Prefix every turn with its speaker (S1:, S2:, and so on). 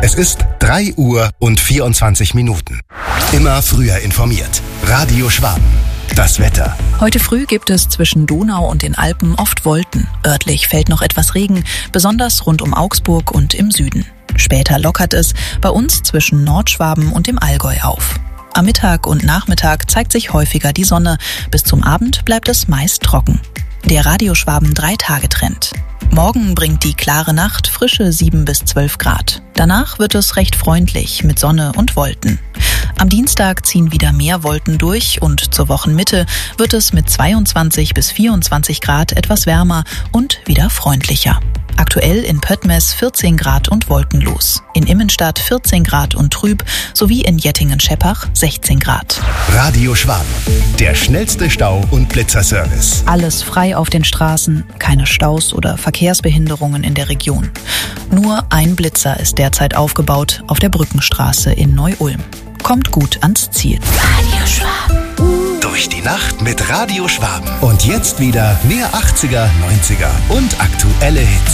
S1: Es ist 3 Uhr und 24 Minuten. Immer früher informiert. Radio Schwaben. Das Wetter.
S2: Heute früh gibt es zwischen Donau und den Alpen oft Wolken. Örtlich fällt noch etwas Regen, besonders rund um Augsburg und im Süden. Später lockert es bei uns zwischen Nordschwaben und dem Allgäu auf. Am Mittag und Nachmittag zeigt sich häufiger die Sonne. Bis zum Abend bleibt es meist trocken. Der Radio Schwaben 3-Tage-Trend. Morgen bringt die klare Nacht frische 7 bis 12 Grad. Danach wird es recht freundlich mit Sonne und Wolken. Am Dienstag ziehen wieder mehr Wolken durch und zur Wochenmitte wird es mit 22 bis 24 Grad etwas wärmer und wieder freundlicher. Aktuell in Pöttmes 14 Grad und wolkenlos. In Immenstadt 14 Grad und trüb sowie in Jettingen-Scheppach 16 Grad.
S1: Radio Schwaben. Der schnellste Stau- und Blitzerservice.
S2: Alles frei auf den Straßen, keine Staus oder Verkehrsbehinderungen in der Region. Nur ein Blitzer ist derzeit aufgebaut auf der Brückenstraße in Neu-Ulm. Kommt gut ans Ziel.
S1: Radio Schwaben. Durch die Nacht mit Radio Schwaben. Und jetzt wieder mehr 80er, 90er und aktuelle Hits.